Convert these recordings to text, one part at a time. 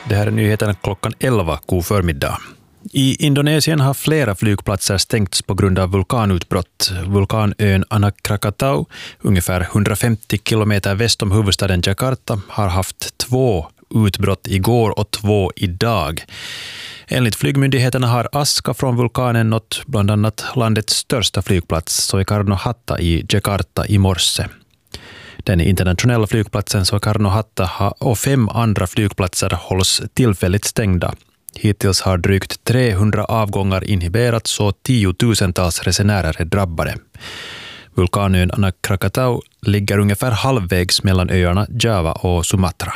Det här är nyheterna klockan 11, god förmiddag. I Indonesien har flera flygplatser stängts på grund av vulkanutbrott. Vulkanön Anak Krakatau, ungefär 150 kilometer väst om huvudstaden Jakarta, har haft 2 utbrott igår och 2 idag. Enligt flygmyndigheterna har aska från vulkanen nått bland annat landets största flygplats, Soekarno-Hatta i Jakarta i morse. Den internationella flygplatsen Soekarno-Hatta och 5 andra flygplatser hålls tillfälligt stängda. Hittills har drygt 300 avgångar inhiberats och 10-tusentals resenärer är drabbade. Vulkanön Anak Krakatau ligger ungefär halvvägs mellan öarna Java och Sumatra.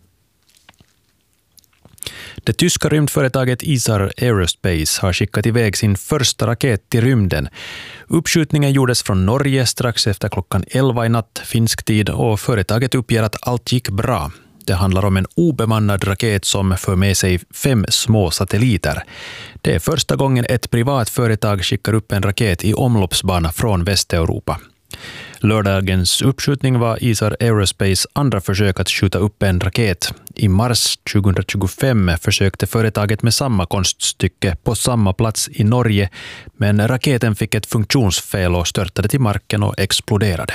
Det tyska rymdföretaget Isar Aerospace har skickat iväg sin första raket till rymden. Uppskjutningen gjordes från Norge strax efter klockan 11 i natt finsk tid och företaget uppger att allt gick bra. Det handlar om en obemannad raket som för med sig 5 små satelliter. Det är första gången ett privat företag skickar upp en raket i omloppsbana från Västeuropa. Lördagens uppskjutning var Isar Aerospace andra försök att skjuta upp en raket. I mars 2025 försökte företaget med samma konststycke på samma plats i Norge, men raketen fick ett funktionsfel och störtade till marken och exploderade.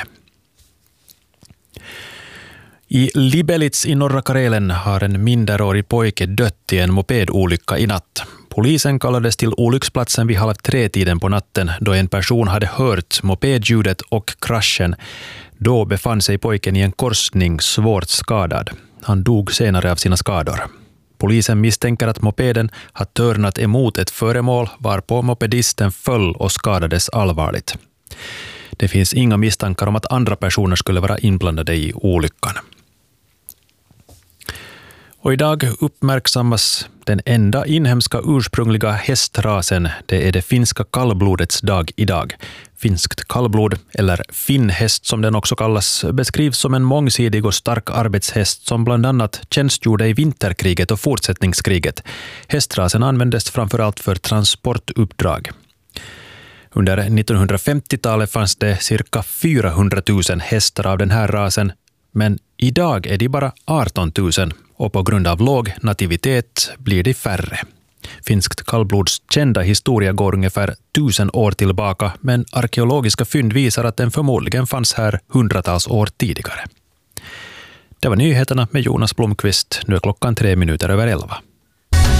I Libelitz i norra Karelen har en minderårig pojke dött i en mopedolycka i natt. Polisen kallades till olycksplatsen vid 2:30 på natten då en person hade hört mopedljudet och kraschen. Då befann sig pojken i en korsning svårt skadad. Han dog senare av sina skador. Polisen misstänker att mopeden har törnat emot ett föremål varpå mopedisten föll och skadades allvarligt. Det finns inga misstankar om att andra personer skulle vara inblandade i olyckan. Och idag uppmärksammas den enda inhemska ursprungliga hästrasen. Det är det finska kallblodets dag idag. Finskt kallblod, eller finnhäst som den också kallas, beskrivs som en mångsidig och stark arbetshäst som bland annat tjänstgjorde i vinterkriget och fortsättningskriget. Hästrasen användes framförallt för transportuppdrag. Under 1950-talet fanns det cirka 400 000 hästar av den här rasen, men idag är de bara 18 000 och på grund av låg nativitet blir de färre. Finskt kallblods kända historia går ungefär 1000 år tillbaka, men arkeologiska fynd visar att den förmodligen fanns här hundratals år tidigare. Det var nyheterna med Jonas Blomqvist. Nu är klockan 3 minuter över 11.